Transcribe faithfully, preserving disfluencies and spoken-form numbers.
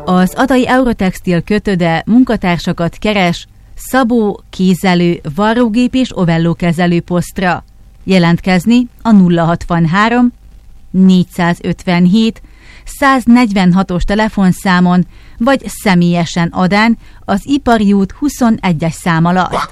Az Adai Eurotextil kötöde munkatársakat keres szabó, kézelő, varrógép és ovelló kezelő posztra. Jelentkezni a nulla hatvanhárom négyszázötvenhét száznegyvenhatos telefonszámon, vagy személyesen Adán az Ipari út huszonegyes szám alatt.